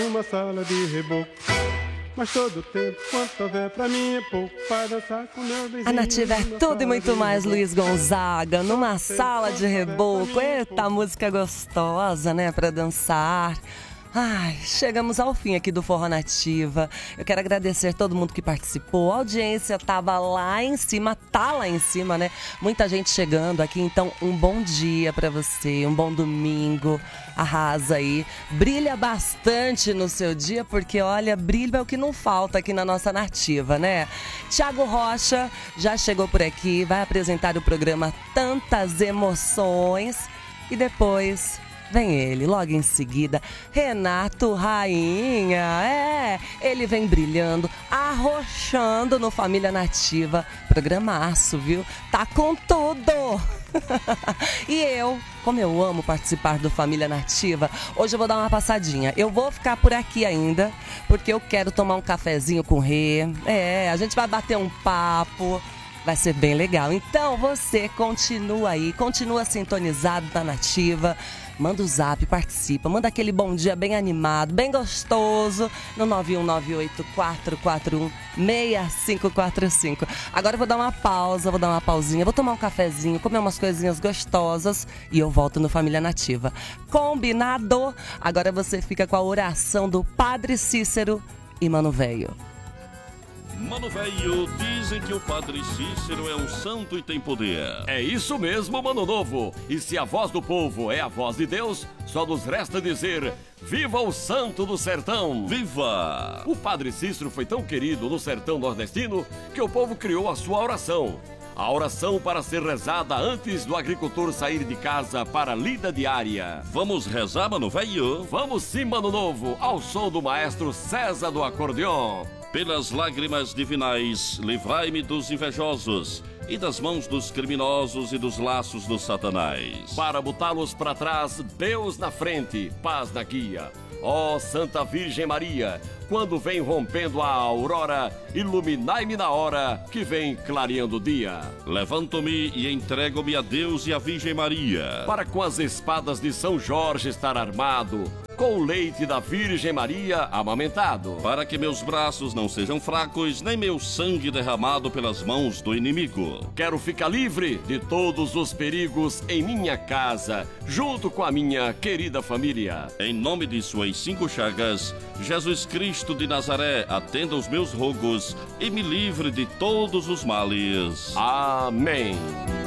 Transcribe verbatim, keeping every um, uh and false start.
Uma sala de reboco, mas todo tempo quanto houver pra mim é pouco para dançar com meu vizinho. A Nativa é tudo e muito mais, Luiz Gonzaga, numa sala de reboco. Eita, música gostosa, né, pra dançar. Ai, chegamos ao fim aqui do Forró Nativa. Eu quero agradecer todo mundo que participou. A audiência tava lá em cima, tá lá em cima, né? Muita gente chegando aqui, então um bom dia pra você, um bom domingo. Arrasa aí, brilha bastante no seu dia, porque olha, brilho é o que não falta aqui na nossa Nativa, né? Thiago Rocha já chegou por aqui, vai apresentar o programa Tantas Emoções e depois... vem ele, logo em seguida, Renato Rainha, é, ele vem brilhando, arrochando no Família Nativa, programaço, viu? Tá com tudo! E eu, como eu amo participar do Família Nativa, hoje eu vou dar uma passadinha, eu vou ficar por aqui ainda, porque eu quero tomar um cafezinho com o Rê, é, a gente vai bater um papo... vai ser bem legal. Então você continua aí, continua sintonizado na Nativa. Manda o zap, participa, manda aquele bom dia bem animado, bem gostoso no nove um nove oito, quatro quatro um, seis cinco quatro cinco. Agora eu vou dar uma pausa, vou dar uma pausinha, vou tomar um cafezinho, comer umas coisinhas gostosas e eu volto no Família Nativa. Combinado? Agora você fica com a oração do Padre Cícero e Mano Velho. Mano velho, dizem que o Padre Cícero é um santo e tem poder. É isso mesmo, Mano Novo. E se a voz do povo é a voz de Deus, só nos resta dizer: viva o santo do sertão! Viva! O Padre Cícero foi tão querido no sertão nordestino que o povo criou a sua oração. A oração para ser rezada antes do agricultor sair de casa para a lida diária. Vamos rezar, Mano velho? Vamos sim, Mano Novo, ao som do maestro César do acordeon. Pelas lágrimas divinais, livrai-me dos invejosos e das mãos dos criminosos e dos laços do Satanás. Para botá-los para trás, Deus na frente, paz na guia. Ó Santa Virgem Maria, quando vem rompendo a aurora, iluminai-me na hora que vem clareando o dia. Levanto-me e entrego-me a Deus e a Virgem Maria, para com as espadas de São Jorge estar armado, com o leite da Virgem Maria amamentado, para que meus braços não sejam fracos, nem meu sangue derramado pelas mãos do inimigo. Quero ficar livre de todos os perigos em minha casa, junto com a minha querida família. Em nome de suas cinco chagas, Jesus Cristo de Nazaré, atenda os meus rogos e me livre de todos os males. Amém.